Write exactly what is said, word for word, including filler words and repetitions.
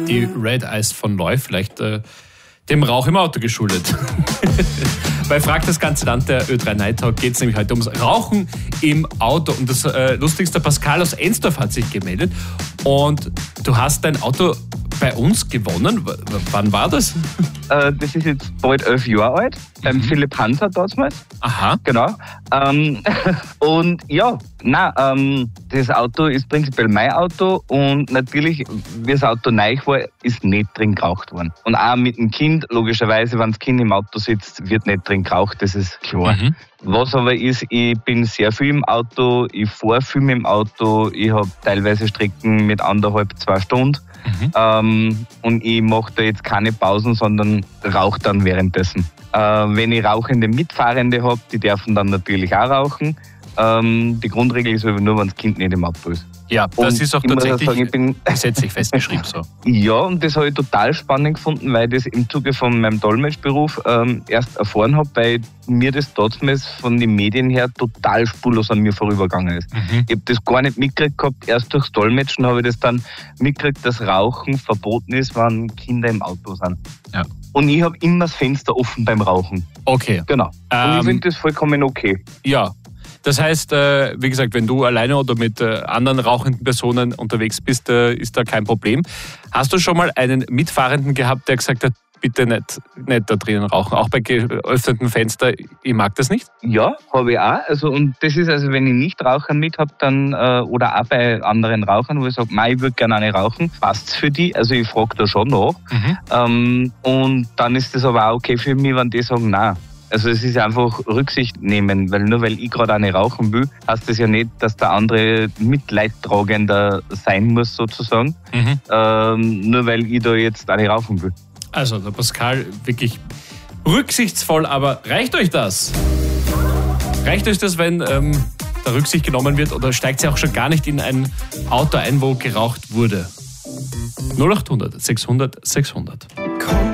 Die Red Eyes von Neu, vielleicht äh, dem Rauch im Auto geschuldet. Bei Frag das ganze Land der Ö drei Night Talk geht es nämlich heute ums Rauchen im Auto. Und das äh, Lustigste, Pascal aus Ensdorf hat sich gemeldet. Und du hast dein Auto bei uns gewonnen. W- w- wann war das? Äh, das ist jetzt bald elf Jahre alt, beim Mhm. Philipp Hanser damals. Aha. Genau. Ähm, und ja, nein, ähm, das Auto ist prinzipiell mein Auto und natürlich, wie das Auto neu war, ist nicht drin geraucht worden. Und auch mit dem Kind, logischerweise, wenn das Kind im Auto sitzt, wird nicht drin geraucht, das ist klar. Mhm. Was aber ist, ich bin sehr viel im Auto, ich fahre viel mit dem Auto, ich habe teilweise Strecken mit anderthalb, zwei Stunden. Mhm. Ähm, und ich mache da jetzt keine Pausen, sondern rauche dann währenddessen. Äh, wenn ich rauchende Mitfahrende habe, die dürfen dann natürlich auch rauchen. Ähm, die Grundregel ist aber nur, wenn das Kind nicht im Auto ist. Ja, das Und ist auch ich muss tatsächlich sagen, ich bin gesetzlich festgeschrieben so. Ja, und das habe ich total spannend gefunden, weil ich das im Zuge von meinem Dolmetschberuf ähm, erst erfahren habe, weil mir das damals von den Medien her total spurlos an mir vorübergegangen ist. Mhm. Ich habe das gar nicht mitgekriegt gehabt. Erst durchs Dolmetschen habe ich das dann mitgekriegt, dass Rauchen verboten ist, wenn Kinder im Auto sind. Ja. Und ich habe immer das Fenster offen beim Rauchen. Okay, Genau. Und Ähm, ich finde das vollkommen okay. ja. Das heißt, äh, wie gesagt, wenn du alleine oder mit äh, anderen rauchenden Personen unterwegs bist, äh, ist da kein Problem. Hast du schon mal einen Mitfahrenden gehabt, der gesagt hat, bitte nicht, nicht da drinnen rauchen, auch bei geöffnetem Fenster, ich mag das nicht? Ja, habe ich auch. Also, und das ist also, wenn ich nicht Rauchern mit habe, dann, äh, oder auch bei anderen Rauchern, wo ich sage, ich würde gerne eine rauchen, passt's für die? Also ich frage da schon nach. Mhm. Ähm, und dann ist das aber auch okay für mich, wenn die sagen, nein. Also es ist einfach Rücksicht nehmen, weil nur weil ich gerade eine rauchen will, heißt das ja nicht, dass der andere mitleidtragender sein muss sozusagen, Mhm. ähm, nur weil ich da jetzt eine rauchen will. Also, der Pascal, wirklich rücksichtsvoll, aber reicht euch das? Reicht euch das, wenn ähm, da Rücksicht genommen wird oder steigt ihr auch schon gar nicht in ein Auto ein, wo geraucht wurde? null acht hundert sechshundert sechshundert